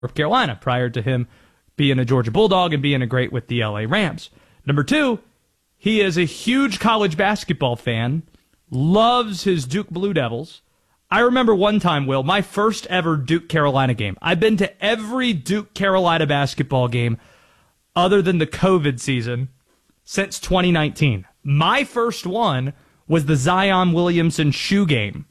North Carolina prior to him being a Georgia Bulldog and being a great with the LA Rams. Number two, he is a huge college basketball fan, loves his Duke Blue Devils. I remember one time, Will, my first ever Duke Carolina game. I've been to every Duke Carolina basketball game other than the COVID season since 2019. My first one was the Zion Williamson shoe game.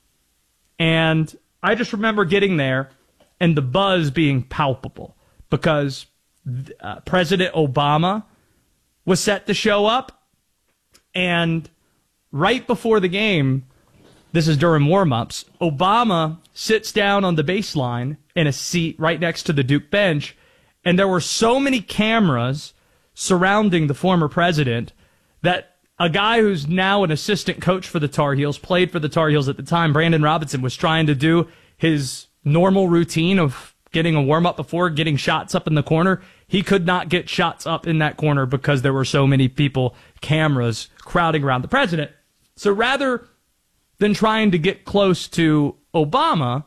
And I just remember getting there and the buzz being palpable because President Obama was set to show up. And right before the game, this is during warm-ups, Obama sits down on the baseline in a seat right next to the Duke bench, and there were so many cameras surrounding the former president that a guy who's now an assistant coach for the Tar Heels, played for the Tar Heels at the time, Brandon Robinson, was trying to do his normal routine of getting a warm-up before getting shots up in the corner. He could not get shots up in that corner because there were so many people, cameras, crowding around the president. So rather than trying to get close to Obama,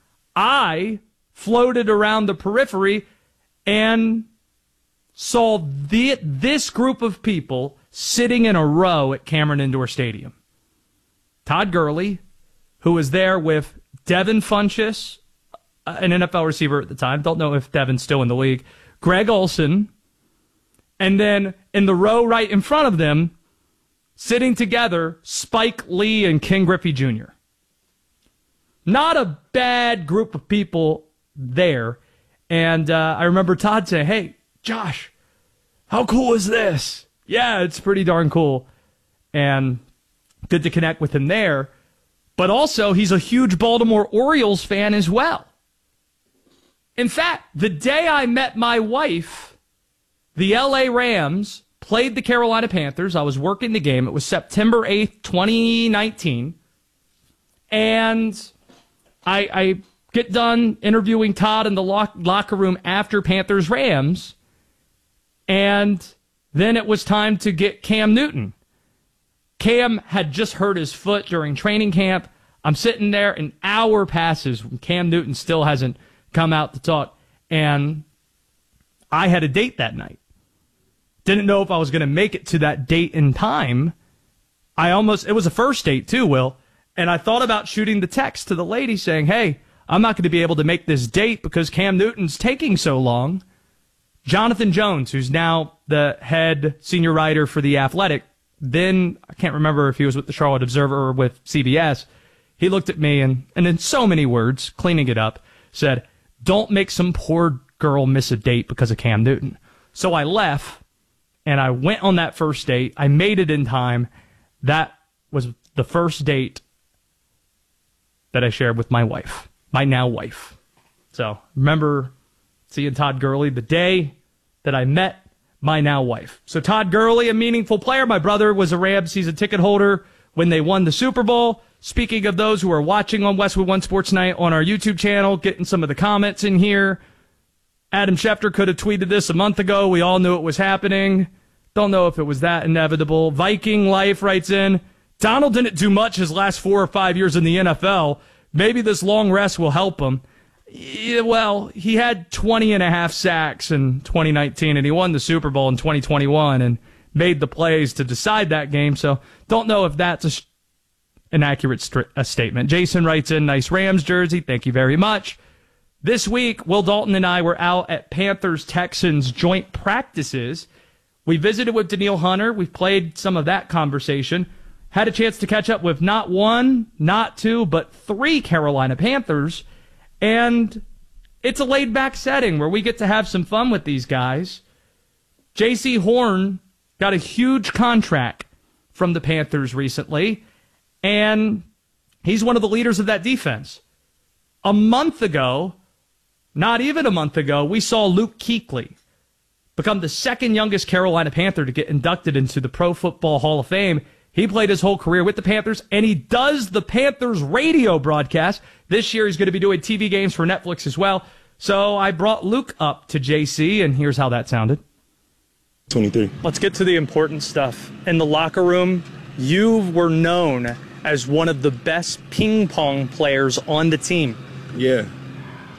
I floated around the periphery and saw this group of people sitting in a row at Cameron Indoor Stadium. Todd Gurley, who was there with Devin Funchess, an NFL receiver at the time. Don't know if Devin's still in the league. Greg Olsen. And then in the row right in front of them, sitting together, Spike Lee and Ken Griffey Jr. Not a bad group of people there. And I remember Todd saying, "Hey, Josh, how cool is this?" "Yeah, it's pretty darn cool." And good to connect with him there. But also, he's a huge Baltimore Orioles fan as well. In fact, the day I met my wife, the LA Rams played the Carolina Panthers. I was working the game. It was September 8th, 2019. And I get done interviewing Todd in the locker room after Panthers-Rams. And then it was time to get Cam Newton. Cam had just hurt his foot during training camp. I'm sitting there, an hour passes. Cam Newton still hasn't come out to talk. And I had a date that night. Didn't know if I was going to make it to that date in time. It was a first date too, Will. And I thought about shooting the text to the lady saying, "Hey, I'm not going to be able to make this date because Cam Newton's taking so long." Jonathan Jones, who's now the head senior writer for The Athletic, then I can't remember if he was with the Charlotte Observer or with CBS. He looked at me and in so many words, cleaning it up, said, "Don't make some poor girl miss a date because of Cam Newton." So I left. And I went on that first date. I made it in time. That was the first date that I shared with my wife, my now wife. So remember seeing Todd Gurley the day that I met my now wife. So Todd Gurley, a meaningful player. My brother was a Rams season ticket holder when they won the Super Bowl. Speaking of those who are watching on Westwood One Sports Night on our YouTube channel, getting some of the comments in here. Adam Schefter could have tweeted this a month ago. We all knew it was happening. Don't know if it was that inevitable. Viking Life writes in, "Donald didn't do much his last 4 or 5 years in the NFL. Maybe this long rest will help him." Yeah, well, he had 20 and a half sacks in 2019, and he won the Super Bowl in 2021 and made the plays to decide that game. So don't know if that's an accurate statement. Jason writes in, "Nice Rams jersey. Thank you very much." This week, Will Dalton and I were out at Panthers-Texans joint practices. We visited with Danielle Hunter. We've played some of that conversation. Had a chance to catch up with not one, not two, but 3 Carolina Panthers. And it's a laid-back setting where we get to have some fun with these guys. J.C. Horn got a huge contract from the Panthers recently, and he's one of the leaders of that defense. A month ago, not even a month ago, we saw Luke Kuechly become the second youngest Carolina Panther to get inducted into the Pro Football Hall of Fame. He played his whole career with the Panthers, and he does the Panthers radio broadcast. This year he's going to be doing TV games for Netflix as well. So I brought Luke up to JC, and here's how that sounded. 23. Let's get to the important stuff. In the locker room, you were known as one of the best ping pong players on the team. Yeah.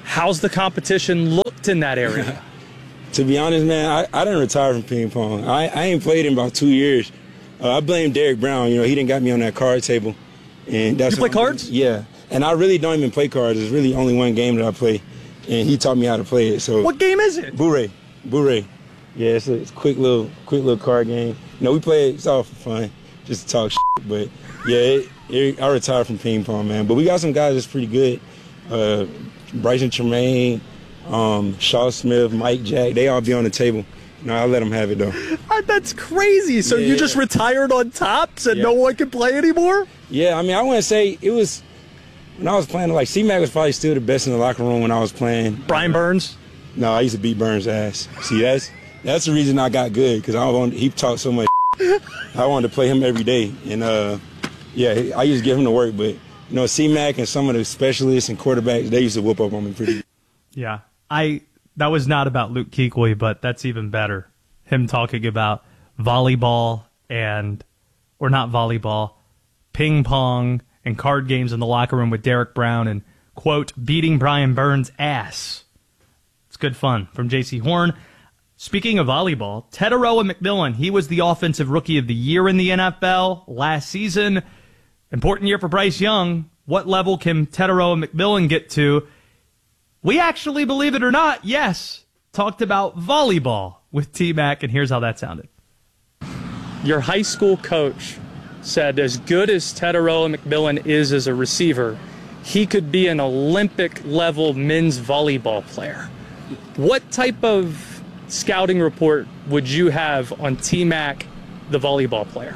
How's the competition looked in that area? To be honest, man, I didn't retire from ping pong. I ain't played in about 2 years. I blame Derek Brown. You know, he didn't got me on that card table. And that's You play cards? Yeah. And I really don't even play cards. There's really only one game that I play, and he taught me how to play it. So What game is it? Boo-Ray. Yeah, it's a quick little card game. You know, we play it, it's all for fun, just to talk shit. But yeah, I retired from ping pong, man. But we got some guys that's pretty good. Bryson Tremaine, Shaw Smith, Mike Jack, they all be on the table. No, I'll let them have it, though. That's crazy. So you just retired on top, said no one can play anymore? Yeah, I mean, I wouldn't say it was, when I was playing, like, C-Mac was probably still the best in the locker room when I was playing. Brian Burns? No, I used to beat Burns' ass. See, that's the reason I got good, because he talked so much. I wanted to play him every day. And, I used to give him the work, but, you know, C-Mac and some of the specialists and quarterbacks, they used to whoop up on me pretty good. Yeah, that was not about Luke Kuechly, but that's even better. Him talking about volleyball or not volleyball, ping pong and card games in the locker room with Derek Brown and, quote, beating Brian Burns' ass. It's good fun from J.C. Horn. Speaking of volleyball, Tetaroa McMillan, he was the Offensive Rookie of the Year in the NFL last season. Important year for Bryce Young. What level can Tetaroa McMillan get to? We actually, believe it or not, yes, talked about volleyball with T-Mac, and here's how that sounded. Your high school coach said as good as Tetaroa McMillan is as a receiver, he could be an Olympic-level men's volleyball player. What type of scouting report would you have on T-Mac, the volleyball player?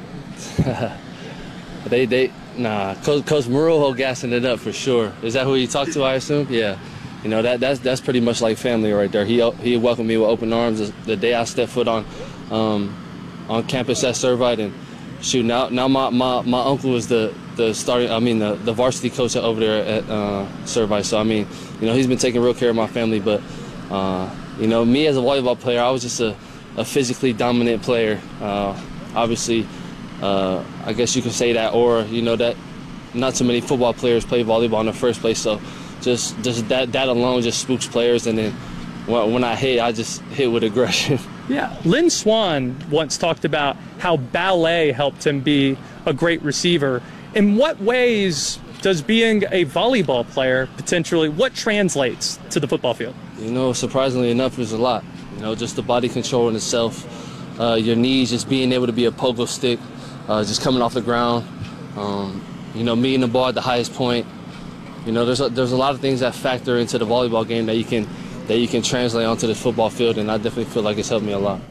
Coach Marujo gassing it up for sure. Is that who you talked to, I assume? Yeah. You know, that's pretty much like family right there. He welcomed me with open arms the day I stepped foot on campus at Servite, and shoot, now my uncle is the varsity coach over there at Servite. So I mean, you know, he's been taking real care of my family. But you know, me as a volleyball player, I was just a physically dominant player. Obviously, I guess you could say that, or you know that not so many football players play volleyball in the first place. So just that alone just spooks players, and then when I hit, I just hit with aggression. Yeah, Lynn Swan once talked about how ballet helped him be a great receiver. In what ways does being a volleyball player potentially, what translates to the football field? You know, surprisingly enough, there's a lot. You know, just the body control in itself, your knees, just being able to be a pogo stick, just coming off the ground, you know, meeting the ball at the highest point. You know, there's a lot of things that factor into the volleyball game that you can translate onto the football field, and I definitely feel like it's helped me a lot.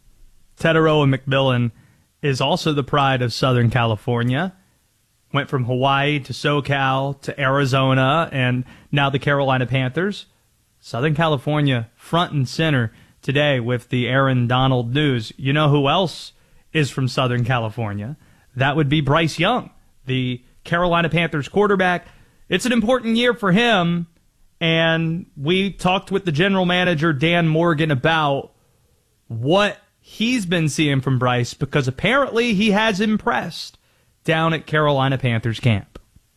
Tetaroa McMillan is also the pride of Southern California. Went from Hawaii to SoCal to Arizona and now the Carolina Panthers. Southern California front and center today with the Aaron Donald news. You know who else is from Southern California? That would be Bryce Young, the Carolina Panthers quarterback. It's an important year for him, and we talked with the general manager, Dan Morgan, about what he's been seeing from Bryce, because apparently he has impressed down at Carolina Panthers camp.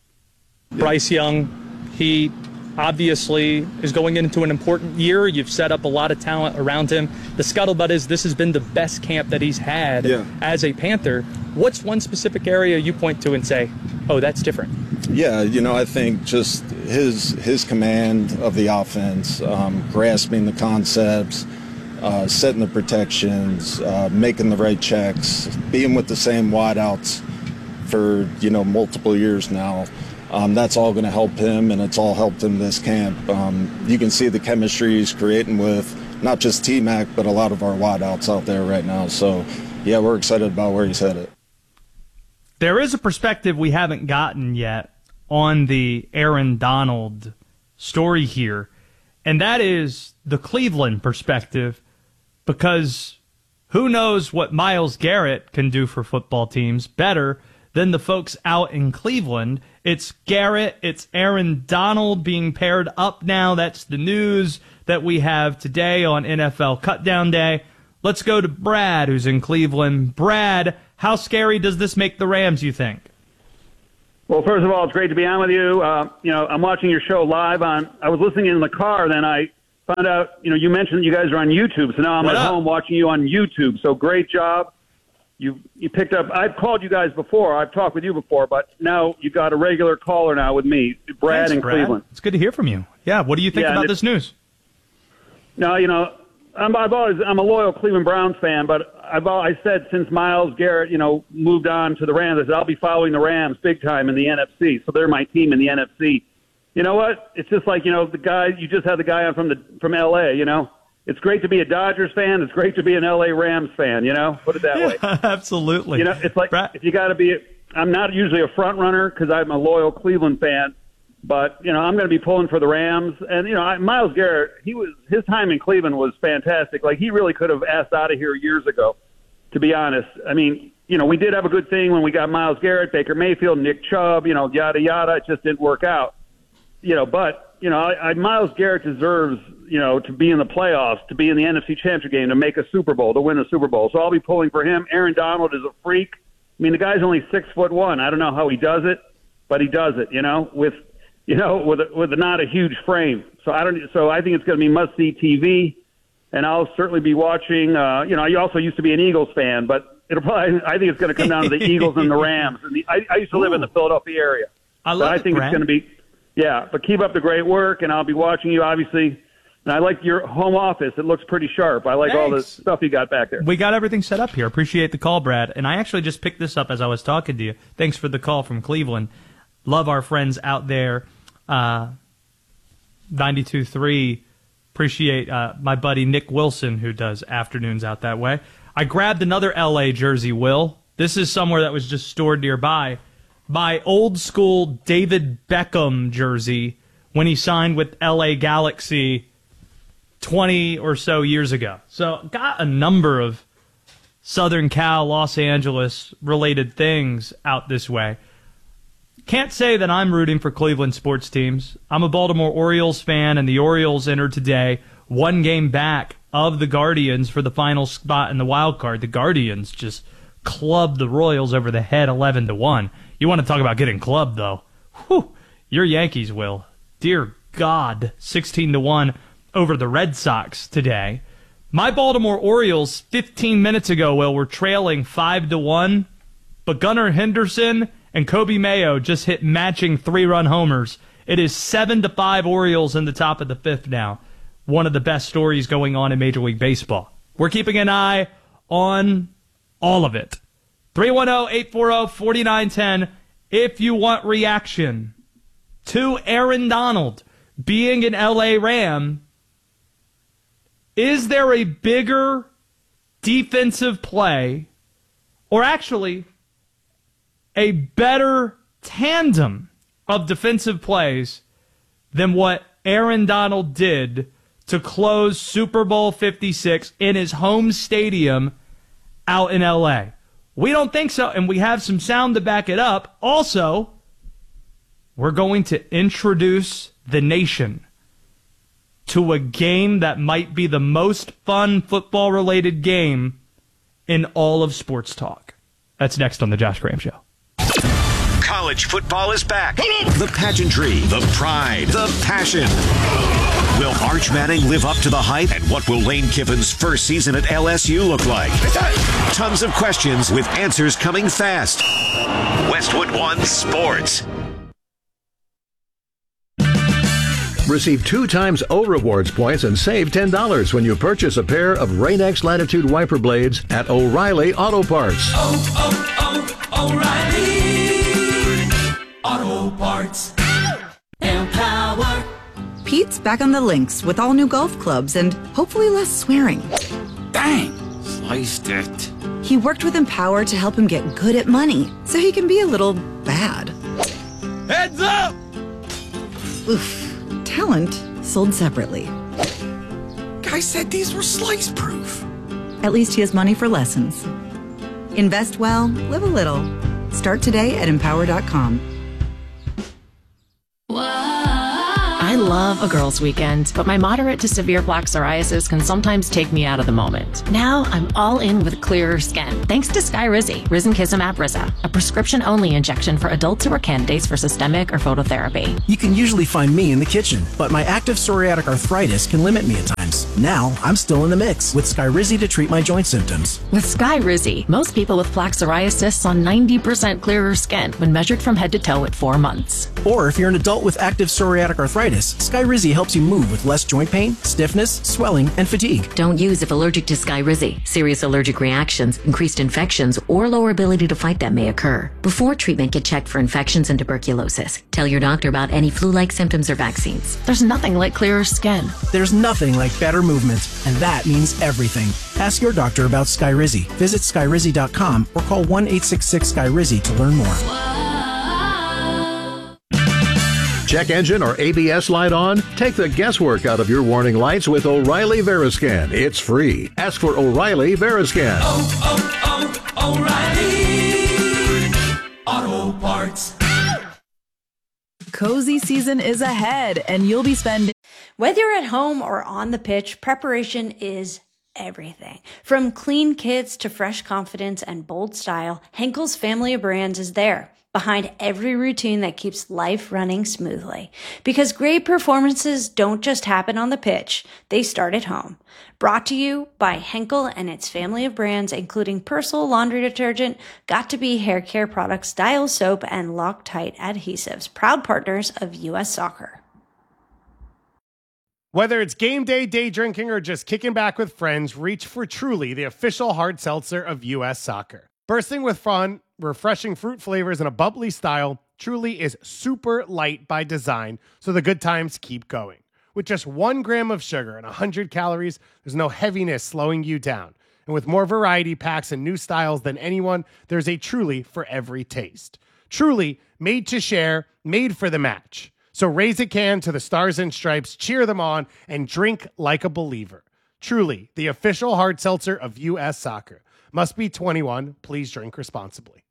Bryce Young, he obviously is going into an important year. You've set up a lot of talent around him. The scuttlebutt is this has been the best camp that he's had as a Panther. What's one specific area you point to and say, oh, that's different? Yeah, you know, I think just his command of the offense, grasping the concepts, setting the protections, making the right checks, being with the same wideouts for, you know, multiple years now. That's all going to help him, and it's all helped him this camp. You can see the chemistry he's creating with not just T-Mac, but a lot of our wideouts out there right now. So, yeah, we're excited about where he's headed. There is a perspective we haven't gotten yet on the Aaron Donald story here, and that is the Cleveland perspective, because who knows what Myles Garrett can do for football teams better than the folks out in Cleveland. It's Garrett, it's Aaron Donald being paired up now. That's the news that we have today on NFL Cutdown Day. Let's go to Brad, who's in Cleveland. Brad, how scary does this make the Rams, you think? Well, first of all, it's great to be on with you. I'm watching your show live I was listening in the car, then I found out, you mentioned that you guys are on YouTube, so now I'm home watching you on YouTube. So great job. You picked up, I've called you guys before, I've talked with you before, but now you've got a regular caller now with me, Brad in Cleveland. It's good to hear from you. Yeah, what do you think about this news? No, I'm a loyal Cleveland Browns fan, but I said since Myles Garrett, moved on to the Rams, I said I'll be following the Rams big time in the NFC. So they're my team in the NFC. You know what? It's just like, the guy, you just had the guy on from LA, It's great to be a Dodgers fan. It's great to be an LA Rams fan, Put it that way. Absolutely. It's like if you got to be I'm not usually a front runner because I'm a loyal Cleveland fan. But, I'm going to be pulling for the Rams. And, Myles Garrett, his time in Cleveland was fantastic. Like, he really could have asked out of here years ago, to be honest. I mean, we did have a good thing when we got Myles Garrett, Baker Mayfield, Nick Chubb, yada, yada. It just didn't work out. But, Myles Garrett deserves, to be in the playoffs, to be in the NFC Championship game, to make a Super Bowl, to win a Super Bowl. So I'll be pulling for him. Aaron Donald is a freak. I mean, the guy's only 6'1". I don't know how he does it, but he does it, with not a huge frame. So I think it's going to be must-see TV, and I'll certainly be watching. I also used to be an Eagles fan, but I think it's going to come down to the Eagles and the Rams. And I used to live in the Philadelphia area. I think it's going to be, but keep up the great work, and I'll be watching you, obviously. And I like your home office. It looks pretty sharp. I like all the stuff you got back there. We got everything set up here. Appreciate the call, Brad. And I actually just picked this up as I was talking to you. Thanks for the call from Cleveland. Love our friends out there. 92.3. Appreciate my buddy Nick Wilson, who does afternoons out that way. I grabbed another L.A. jersey, Will. This is somewhere that was just stored nearby. My old school David Beckham jersey when he signed with L.A. Galaxy 20 or so years ago. So got a number of Southern Cal, Los Angeles related things out this way. Can't say that I'm rooting for Cleveland sports teams. I'm a Baltimore Orioles fan, and the Orioles entered today one game back of the Guardians for the final spot in the wild card. The Guardians just clubbed the Royals over the head 11-1. You want to talk about getting clubbed, though. Whew, your Yankees will. Dear God, 16-1 over the Red Sox today. My Baltimore Orioles 15 minutes ago, Will, were trailing 5-1, but Gunnar Henderson and Kobe Mayo just hit matching 3-run homers. It is 7-5 Orioles in the top of the fifth now. One of the best stories going on in Major League Baseball. We're keeping an eye on all of it. 310-840-4910 if you want reaction to Aaron Donald being an LA Ram. Is there a bigger defensive play, or actually a better tandem of defensive plays than what Aaron Donald did to close Super Bowl 56 in his home stadium out in L.A.? We don't think so, and we have some sound to back it up. Also, we're going to introduce the nation to a game that might be the most fun football-related game in all of sports talk. That's next on The Josh Graham Show. College football is back. The pageantry, the pride, the passion. Will Arch Manning live up to the hype? And what will Lane Kiffin's first season at LSU look like? Tons of questions with answers coming fast. Westwood One Sports. Receive 2 times O Rewards points and save $10 when you purchase a pair of Rain-X Latitude wiper blades at O'Reilly Auto Parts. O'Reilly Auto Parts. Empower. Pete's back on the links with all new golf clubs and hopefully less swearing. Dang, sliced it. He worked with Empower to help him get good at money so he can be a little bad. Heads up! Oof. Talent sold separately. Guy said these were slice proof. At least he has money for lessons. Invest well, live a little. Start today at Empower.com. I I love a girls' weekend, but my moderate to severe plaque psoriasis can sometimes take me out of the moment. Now I'm all in with clearer skin, thanks to Skyrizi, Risankizumab Riza, a prescription-only injection for adults who are candidates for systemic or phototherapy. You can usually find me in the kitchen, but my active psoriatic arthritis can limit me at times. Now I'm still in the mix with Skyrizi to treat my joint symptoms. With Skyrizi, most people with plaque psoriasis saw 90% clearer skin when measured from head to toe at 4 months. Or if you're an adult with active psoriatic arthritis, Skyrizi helps you move with less joint pain, stiffness, swelling, and fatigue. Don't use if allergic to Skyrizi. Serious allergic reactions, increased infections, or lower ability to fight them may occur. Before treatment, get checked for infections and tuberculosis. Tell your doctor about any flu-like symptoms or vaccines. There's nothing like clearer skin. There's nothing like better movement, and that means everything. Ask your doctor about Skyrizi. Visit Skyrizi.com or call 1-866-SKYRIZI to learn more. Check engine or ABS light on? Take the guesswork out of your warning lights with O'Reilly Veriscan. It's free. Ask for O'Reilly Veriscan. O'Reilly Auto Parts. Cozy season is ahead, and you'll be spending... Whether you're at home or on the pitch, preparation is everything. From clean kits to fresh confidence and bold style, Henkel's family of brands is there, behind every routine that keeps life running smoothly. Because great performances don't just happen on the pitch, they start at home. Brought to you by Henkel and its family of brands, including Persil laundry detergent, Got2b hair care products, Dial soap, and Loctite adhesives, proud partners of U.S. Soccer. Whether it's game day, day drinking, or just kicking back with friends, reach for Truly, the official hard seltzer of U.S. Soccer. Bursting with fun, refreshing fruit flavors, and a bubbly style, Truly is super light by design, so the good times keep going. With just 1 gram of sugar and 100 calories, there's no heaviness slowing you down. And with more variety packs and new styles than anyone, there's a Truly for every taste. Truly, made to share, made for the match. So raise a can to the Stars and Stripes, cheer them on, and drink like a believer. Truly, the official hard seltzer of U.S. Soccer. Must be 21. Please drink responsibly.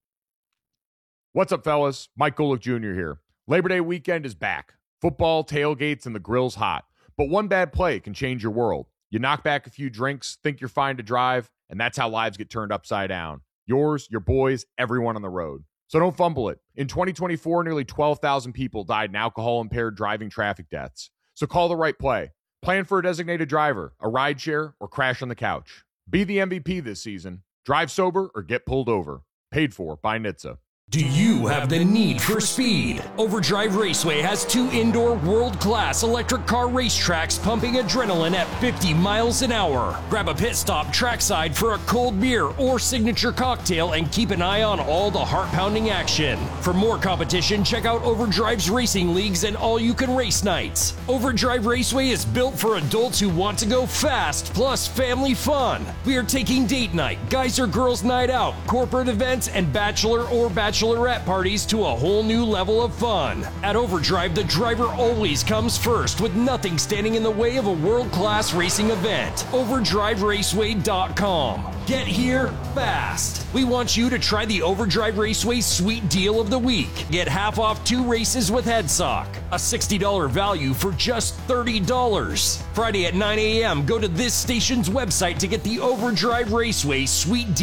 What's up, fellas? Mike Golick Jr. here. Labor Day weekend is back. Football, tailgates, and the grill's hot. But one bad play can change your world. You knock back a few drinks, think you're fine to drive, and that's how lives get turned upside down. Yours, your boys, everyone on the road. So don't fumble it. In 2024, nearly 12,000 people died in alcohol-impaired driving traffic deaths. So call the right play. Plan for a designated driver, a rideshare, or crash on the couch. Be the MVP this season. Drive sober or get pulled over. Paid for by NHTSA. Do you have the need for speed? Overdrive Raceway has 2 indoor world-class electric car racetracks pumping adrenaline at 50 miles an hour. Grab a pit stop trackside for a cold beer or signature cocktail and keep an eye on all the heart-pounding action. For more competition, check out Overdrive's racing leagues and all-you-can-race nights. Overdrive Raceway is built for adults who want to go fast, plus family fun. We are taking date night, guys or girls night out, corporate events, and bachelor or bachelorette parties to a whole new level of fun. At Overdrive, the driver always comes first, with nothing standing in the way of a world-class racing event. OverdriveRaceway.com. Get here fast. We want you to try the Overdrive Raceway Sweet Deal of the Week. Get half off 2 races with HeadSock. A $60 value for just $30. Friday at 9 a.m., go to this station's website to get the Overdrive Raceway Sweet Deal